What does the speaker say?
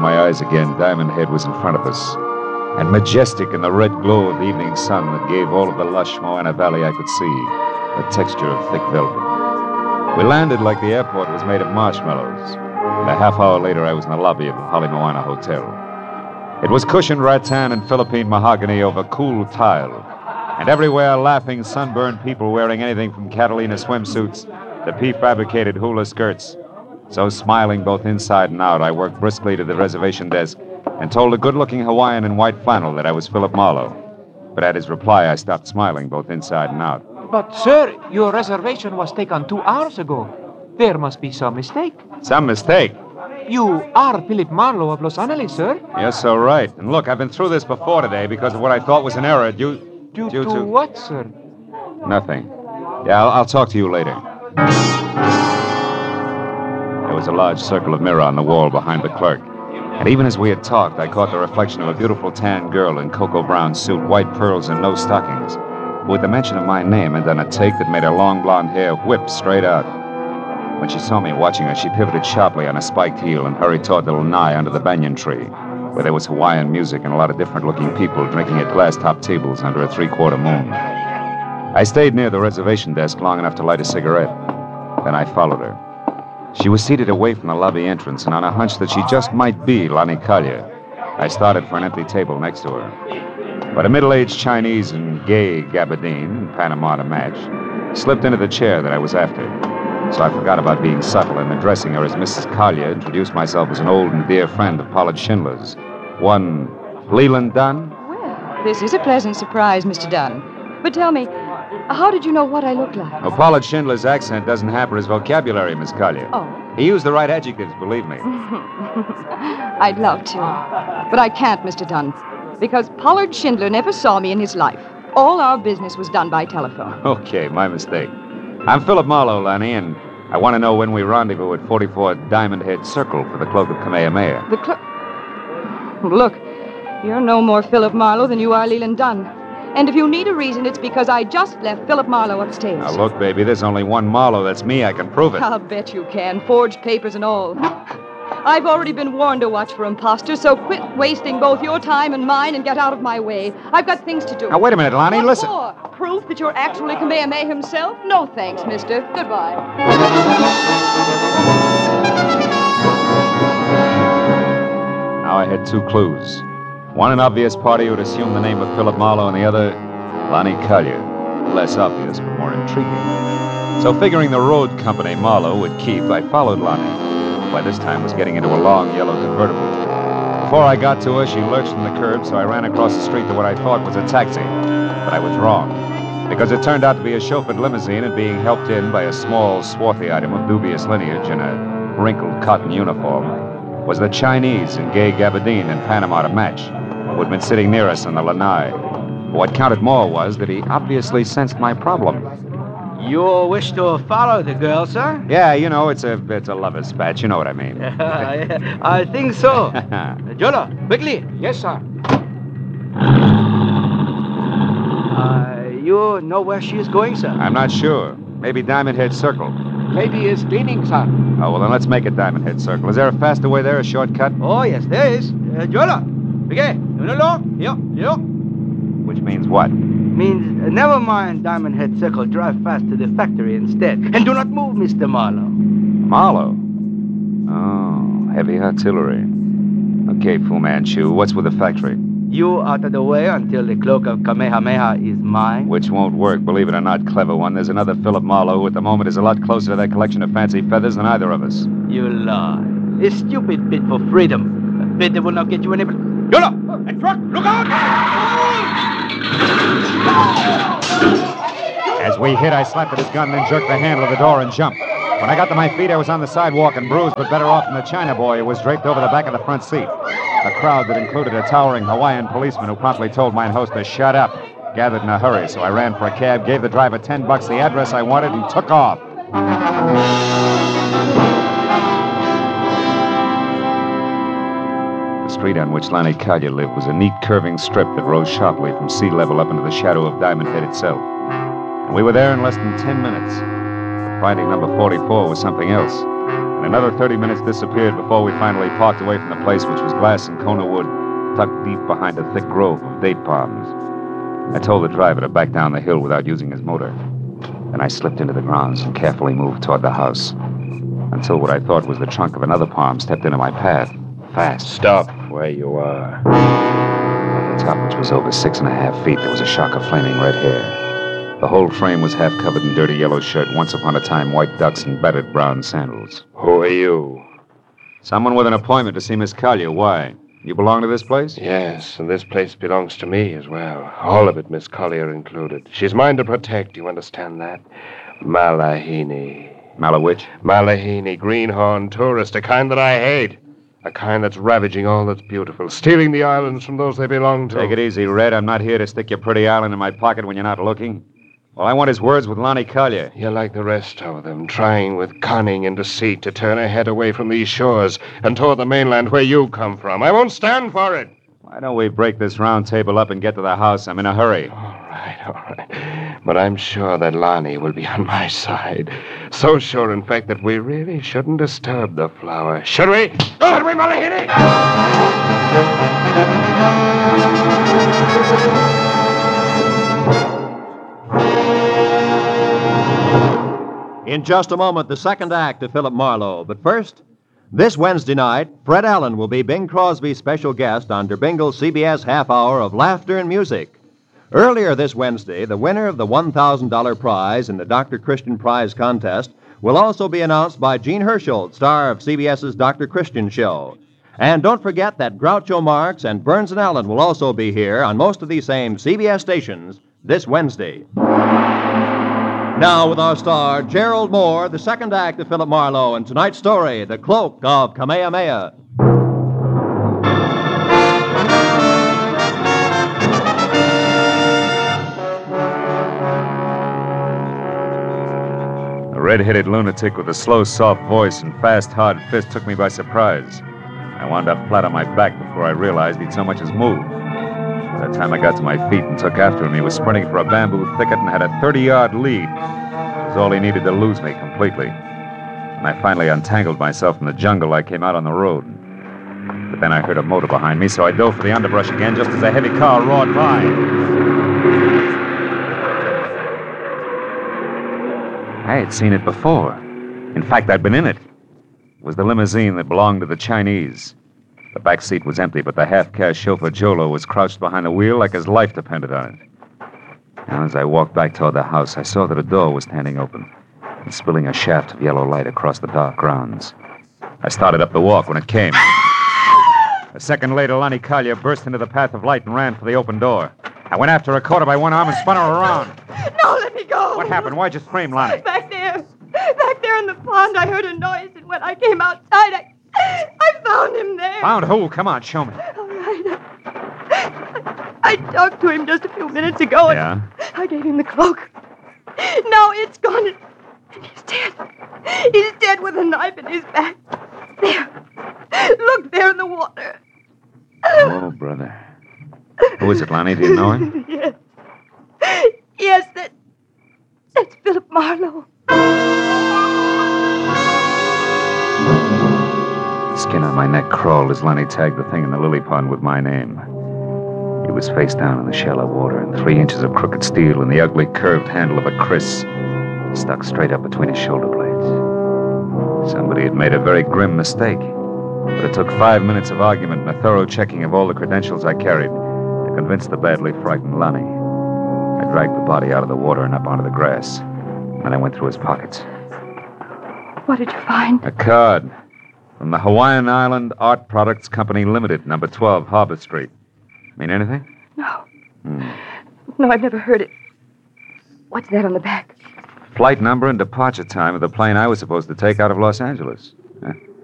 my eyes again, Diamond Head was in front of us. And majestic in the red glow of the evening sun that gave all of the lush Moana Valley I could see the texture of thick velvet. We landed like the airport was made of marshmallows. And a half hour later, I was in the lobby of the Holly Moana Hotel. It was cushioned rattan and Philippine mahogany over cool tile. And everywhere, laughing, sunburned people wearing anything from Catalina swimsuits to prefabricated hula skirts. So smiling both inside and out, I worked briskly to the reservation desk and told a good-looking Hawaiian in white flannel that I was Philip Marlowe. But at his reply, I stopped smiling both inside and out. But, sir, your reservation was taken 2 hours ago. There must be some mistake. Some mistake? You are Philip Marlowe of Los Angeles, sir. You're so right. And look, I've been through this before today because of what I thought was an error due to what, sir? Nothing. Yeah, I'll talk to you later. There was a large circle of mirror on the wall behind the clerk. And even as we had talked, I caught the reflection of a beautiful tan girl in cocoa brown suit, white pearls, and no stockings, who at the mention of my name had done a take that made her long blonde hair whip straight out. When she saw me watching her, she pivoted sharply on a spiked heel and hurried toward the lanai under the banyan tree, where there was Hawaiian music and a lot of different-looking people drinking at glass-top tables under a three-quarter moon. I stayed near the reservation desk long enough to light a cigarette. Then I followed her. She was seated away from the lobby entrance, and on a hunch that she just might be Lani Kalia, I started for an empty table next to her. But a middle-aged Chinese in gay gabardine, Panama to match, slipped into the chair that I was after. So I forgot about being subtle and addressing her as Mrs. Kalia, introduced myself as an old and dear friend of Pollard Schindler's. One Leland Dunn? Well, this is a pleasant surprise, Mr. Dunn. But tell me, how did you know what I look like? Well, Pollard Schindler's accent doesn't hamper his vocabulary, Miss Kalia. Oh. He used the right adjectives, believe me. I'd love to. But I can't, Mr. Dunn, because Pollard Schindler never saw me in his life. All our business was done by telephone. Okay, my mistake. I'm Philip Marlowe, Lani, and I want to know when we rendezvous at 44 Diamond Head Circle for the Cloak of Kamehameha. Look, you're no more Philip Marlowe than you are Leland Dunn. And if you need a reason, it's because I just left Philip Marlowe upstairs. Now, look, baby, there's only one Marlowe. That's me. I can prove it. I'll bet you can. Forged papers and all. I've already been warned to watch for imposters, so quit wasting both your time and mine and get out of my way. I've got things to do. Now, wait a minute, Lani. What Listen. For? Proof that you're actually Kamehameha himself? No thanks, mister. Goodbye. Now I had two clues. One, an obvious party who'd assumed the name of Philip Marlowe, and the other, Lani Kalia. Less obvious, but more intriguing. So figuring the road company Marlowe would keep, I followed Lani, who by this time was getting into a long yellow convertible. Before I got to her, she lurched from the curb, so I ran across the street to what I thought was a taxi. But I was wrong, because it turned out to be a chauffeured limousine and being helped in by a small, swarthy item of dubious lineage in a wrinkled cotton uniform was the Chinese in gay gabardine and Panama to match, who had been sitting near us on the lanai. What counted more was that he obviously sensed my problem. You wish to follow the girl, sir? Yeah, you know, it's a lover's spat. You know what I mean. I think so. Jolo, quickly. Yes, sir. You know where she is going, sir? I'm not sure. Maybe Diamond Head Circle. Lady is cleaning, sir. Oh, well, then let's make it Diamond Head Circle. Is there a faster way there, a shortcut? Oh, yes, there is. Jolo, begay. Yo. Which means what? Means never mind Diamond Head Circle. Drive fast to the factory instead. And do not move, Mr. Marlowe. Marlowe? Oh, heavy artillery. Okay, Fu Manchu, what's with the factory? You out of the way until the Cloak of Kamehameha is mine. Which won't work, believe it or not, clever one. There's another Philip Marlowe who at the moment is a lot closer to that collection of fancy feathers than either of us. You lie. A stupid bid for freedom. A bid that will not get you any... Yola! That truck! Look out! As we hit, I slapped at his gun, then jerked the handle of the door and jumped. When I got to my feet, I was on the sidewalk and bruised, but better off than the China boy who was draped over the back of the front seat. A crowd that included a towering Hawaiian policeman who promptly told mine host to shut up gathered in a hurry, so I ran for a cab, gave the driver $10, the address I wanted, and took off. The street on which Lani Kalia lived was a neat curving strip that rose sharply from sea level up into the shadow of Diamond Head itself. And we were there in less than 10 minutes. But finding number 44 was something else. And And another 30 minutes disappeared before we finally parked away from the place, which was glass and Kona wood, tucked deep behind a thick grove of date palms. I told the driver to back down the hill without using his motor. Then I slipped into the grounds and carefully moved toward the house, until what I thought was the trunk of another palm stepped into my path, fast. Stop where you are. At the top, which was over 6.5 feet, there was a shock of flaming red hair. The whole frame was half covered in dirty yellow shirt, once upon a time white ducks and battered brown sandals. Who are you? Someone with an appointment to see Miss Collier. Why? You belong to this place? Yes, and this place belongs to me as well. All of it, Miss Collier included. She's mine to protect, you understand that? Malahini. Malawitch? Malahini, greenhorn tourist, a kind that I hate. A kind that's ravaging all that's beautiful, stealing the islands from those they belong to. Take it easy, Red. I'm not here to stick your pretty island in my pocket when you're not looking. All I want is words with Lonnie Collier. You're like the rest of them, trying with cunning and deceit to turn her head away from these shores and toward the mainland where you come from. I won't stand for it. Why don't we break this round table up and get to the house? I'm in a hurry. All right. But I'm sure that Lonnie will be on my side. So sure, in fact, that we really shouldn't disturb the flower. Should we? Should we, Malahini? In just a moment, the second act of Philip Marlowe. But first, this Wednesday night, Fred Allen will be Bing Crosby's special guest on Der Bingle's CBS half hour of laughter and music. Earlier this Wednesday, the winner of the $1,000 prize in the Dr. Christian Prize contest will also be announced by Gene Herschel, star of CBS's Dr. Christian Show. And don't forget that Groucho Marx and Burns and Allen will also be here on most of these same CBS stations this Wednesday. Now, with our star, Gerald Moore, the second act of Philip Marlowe, and tonight's story, The Cloak of Kamehameha. A red-headed lunatic with a slow, soft voice and fast, hard fist took me by surprise. I wound up flat on my back before I realized he'd so much as moved. By the time I got to my feet and took after him, he was sprinting for a bamboo thicket and had a 30-yard lead. It was all he needed to lose me completely. When I finally untangled myself from the jungle, I came out on the road. But then I heard a motor behind me, so I dove for the underbrush again just as a heavy car roared by. I had seen it before. In fact, I'd been in it. It was the limousine that belonged to the Chinese. The back seat was empty, but the half-caste chauffeur Jolo was crouched behind the wheel like his life depended on it. And as I walked back toward the house, I saw that a door was standing open and spilling a shaft of yellow light across the dark grounds. I started up the walk when it came. A second later, Lonnie Collier burst into the path of light and ran for the open door. I went after her, caught her by one arm, and spun her around. No, let me go. What happened? Why'd you scream, Lonnie? Back there in the pond, I heard a noise, and when I came outside, I found him there. Found who? Come on, show me. All right. I talked to him just a few minutes ago, and Yeah? I gave him the cloak. Now it's gone, and he's dead. He's dead with a knife in his back. There. Look there in the water. Oh, brother. Who is it, Lonnie? Do you know him? Yes. Yes, that's Philip Marlowe. The skin on my neck crawled as Lonnie tagged the thing in the lily pond with my name. He was face down in the shallow water, and 3 inches of crooked steel and the ugly curved handle of a kriss stuck straight up between his shoulder blades. Somebody had made a very grim mistake, but it took 5 minutes of argument and a thorough checking of all the credentials I carried to convince the badly frightened Lonnie. I dragged the body out of the water and up onto the grass. Then I went through his pockets. What did you find? A card from the Hawaiian Island Art Products Company Limited, number 12, Harbor Street. Mean anything? No. No, I've never heard it. What's that on the back? Flight number and departure time of the plane I was supposed to take out of Los Angeles.